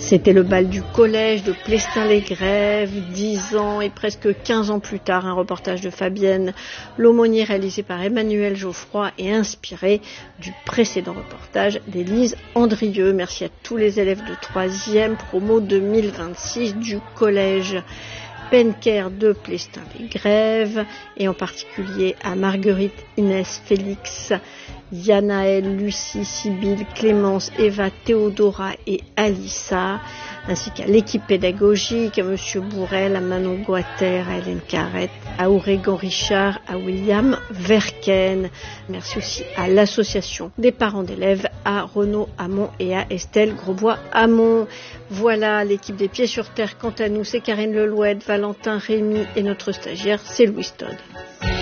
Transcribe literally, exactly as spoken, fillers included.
C'était le bal du collège de Plestin-les-Grèves, dix ans et presque quinze ans plus tard, un reportage de Fabienne L'aumônier réalisé par Emmanuel Geoffroy et inspiré du précédent reportage d'Élise Andrieux. Merci à tous les élèves de troisième promo deux mille vingt-six du collège Penker de Plestin-les-Grèves et en particulier à Marguerite, Inès, Félix, Yanaël, Lucie, Sibylle, Clémence, Eva, Théodora et Alissa, ainsi qu'à l'équipe pédagogique, à Monsieur Bourrel, à Manon Guater, à Hélène Carrette, à Aurégan Richard, à William Verken. Merci aussi à l'association des parents d'élèves, à Renaud Hamon et à Estelle Grosbois-Hamon. Voilà l'équipe des Pieds sur Terre. Quant à nous, c'est Karine Lelouette, Valentin Rémy et notre stagiaire, c'est Louis Todd.